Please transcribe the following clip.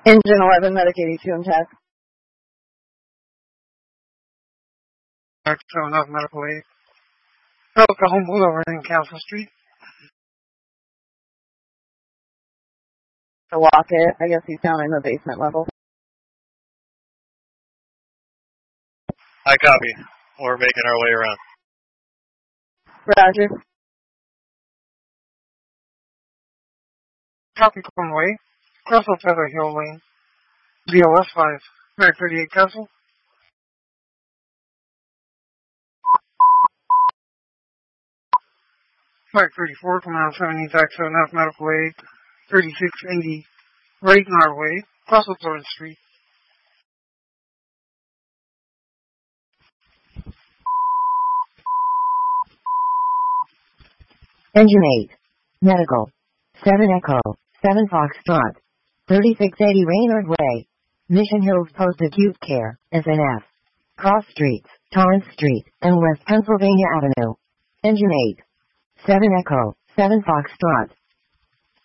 Engine 11, Medic 82 intact. Showing up medical aid. Home over in Council Street. To lock it, I guess he's down in the basement level. I copy. We're making our way around. Roger. Copy Conway. Crossing Feather Hill Lane. BOS 5. 938 Castle. Flight 34, Command 70, Taxo, enough medical aid. 3680, right in our way, across Thorn Street. Engine 8. Medical. 7 Echo. 7 Foxtrot. 3680 Raynard Way. Mission Hills Post Acute Care, SNF. Cross Streets, Torrance Street, and West Pennsylvania Avenue. Engine 8. 7 Echo. 7 Foxtrot.